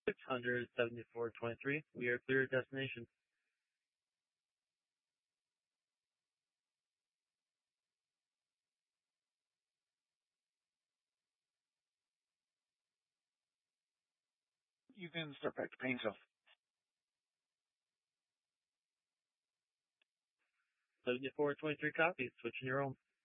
674.23. We are clear at destination. You can start back to paying yourself. 74.23 copy. Switching your own.